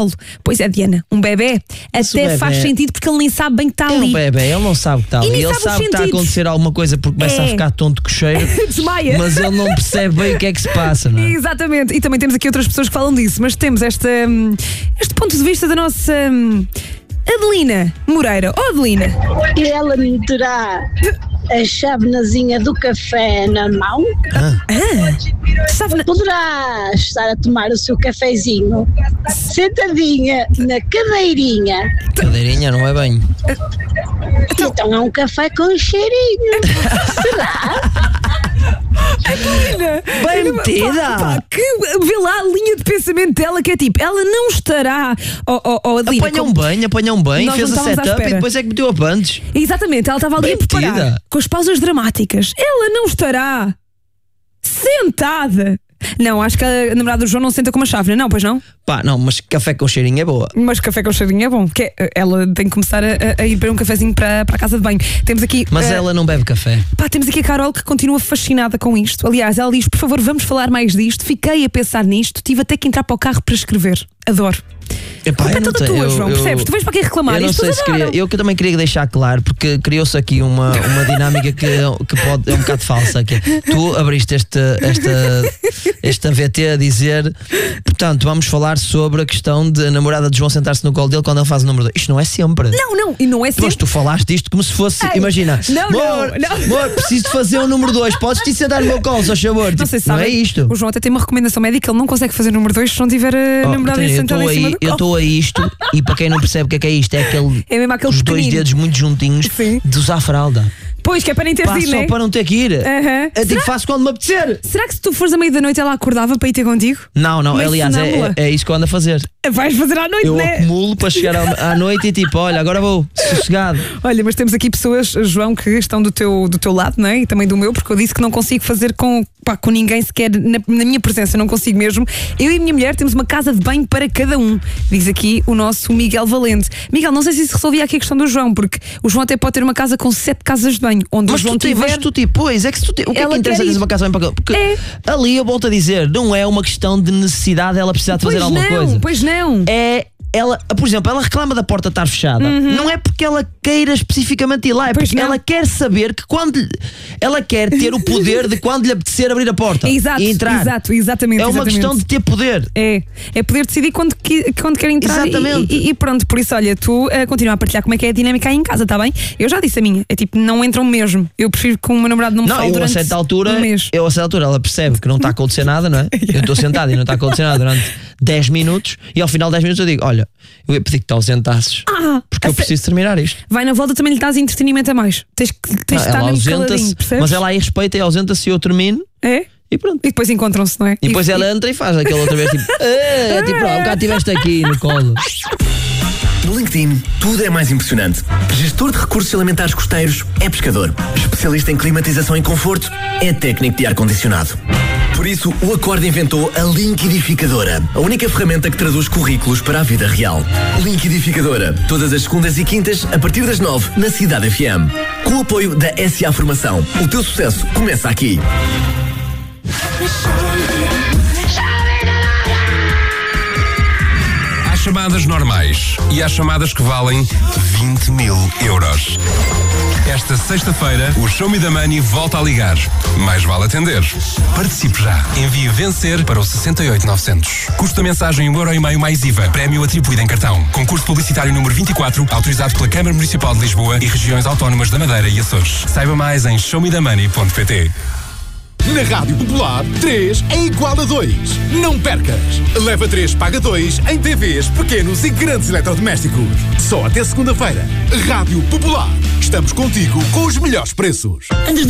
colo. Pois é, Diana, um bebê até faz sentido porque ele nem sabe bem que está ali. É um bebê, ele não sabe que está ali. Ele sabe que está a acontecer alguma coisa porque começa a ficar tonto, cocheiro. Desmaia. Mas ele não percebe bem o que é que se passa, não é? Exatamente. E também temos aqui outras pessoas que falam disso, mas temos este ponto de vista da nossa Adelina Moreira. Oh, Adelina. Ela me terá a chavenazinha do café na mão. Poderá estar a tomar o seu cafezinho sentadinha na cadeirinha. Cadeirinha não é bem. Então é um café com cheirinho. Será? Bem metida! Vê lá a linha de pensamento dela, que é tipo, ela não estará. Adelina, apanham bem, fez a setup e depois é que meteu a punch. Exatamente, ela estava ali a preparar com as pausas dramáticas. Ela não estará sentada. Não, acho que a namorada do João não senta com uma chávena, não, pois não? Pá, não, mas café com cheirinho é boa. Mas café com cheirinho é bom, porque ela tem que começar a ir para um cafezinho para a casa de banho. Temos aqui. Mas ela não bebe café. Pá, temos aqui a Carol que continua fascinada com isto. Aliás, ela diz: por favor, vamos falar mais disto. Fiquei a pensar nisto, tive até que entrar para o carro para escrever. Adoro. Epá, é toda tua, João, percebes? Tu vens para aqui reclamar. Eu não sei se queria. Eu que também queria deixar claro, porque criou-se aqui uma dinâmica que pode, é um bocado falsa. Que é, tu abriste esta VT a dizer, portanto, vamos falar sobre a questão de a namorada de João sentar-se no colo dele quando ele faz o número 2. Isto não é sempre. Não, e não é sempre. Mas tu falaste isto como se fosse. Ei, imagina, amor, preciso de fazer o número 2. Podes-te sentar no meu colo, só favor. Não sei se não é isto. O João até tem uma recomendação médica, ele não consegue fazer o número 2 se não tiver a namorada sentada em cima do colo. Eu estou a isto, e para quem não percebe o que é isto, é aquele os dois dedos muito juntinhos. Sim. De usar fralda. Pois, que é para nem ter de ir, só para não ter que ir. Eu digo, faço quando me apetecer. Será que se tu fores à meia da noite ela acordava para ir ter contigo? Não, aliás, é isso que eu ando a fazer. Vais fazer à noite, eu né? Eu acumulo para chegar à noite e tipo, olha, agora vou, sossegado. Olha, mas temos aqui pessoas, João, que estão do teu lado, né? E também do meu, porque eu disse que não consigo fazer com ninguém sequer na minha presença, não consigo mesmo. Eu e a minha mulher temos uma casa de banho para cada um. Diz aqui o nosso Miguel Valente. Miguel, não sei se isso resolvia aqui a questão do João, porque o João até pode ter uma casa com 7 casas de banho, onde o João tiver... Mas tu pois, é que se tu o que é que interessa teres uma casa de banho para cada um? Porque ali, eu volto a dizer, não é uma questão de necessidade ela precisar de fazer alguma coisa. Pois não. Ela, por exemplo, ela reclama da porta estar fechada. Não é porque ela queira especificamente ir lá, é porque ela quer saber que ela quer ter o poder de quando lhe apetecer abrir a porta e entrar. Exatamente. É uma questão de ter poder. É poder decidir quando quer entrar. Exatamente. E pronto, por isso, olha, tu continua a partilhar como é que é a dinâmica aí em casa, está bem? Eu já disse a minha, é tipo, não entram mesmo. Eu prefiro que o meu namorado não me fale durante a certa altura, um mês. A certa altura ela percebe que não está a acontecer nada, não é? Eu estou sentado e não está a acontecer nada durante 10 minutos e ao final de 10 minutos eu digo, olha, eu ia pedir que te ausentasses porque eu preciso terminar isto. Vai na volta, também lhe dás entretenimento a mais. Tens de estar mesmo caladinho, percebes? Mas ela aí respeita e ausenta-se e eu termino. E pronto. E depois encontram-se, não é? E depois ela entra e faz aquela outra vez tipo, um bocado estiveste aqui no colo. No LinkedIn, tudo é mais impressionante. Gestor de recursos alimentares costeiros é pescador. Especialista em climatização e conforto é técnico de ar-condicionado. Por isso, o Acorde inventou a Linkidificadora, a única ferramenta que traduz currículos para a vida real. Linkidificadora, todas as segundas e quintas, a partir das 9, na Cidade FM. Com o apoio da SA Formação. O teu sucesso começa aqui. Há chamadas normais e há chamadas que valem 20 mil euros. Esta sexta-feira, o Show Me the Money volta a ligar. Mais vale atender. Participe já. Envie vencer para o 68900. Custo da mensagem €1,5 mais IVA. Prémio atribuído em cartão. Concurso publicitário número 24, autorizado pela Câmara Municipal de Lisboa e regiões autónomas da Madeira e Açores. Saiba mais em showmethemoney.pt. Na Rádio Popular, 3 é igual a 2. Não percas! Leva 3, paga 2 em TVs, pequenos e grandes eletrodomésticos. Só até segunda-feira. Rádio Popular. Estamos contigo com os melhores preços. Antes de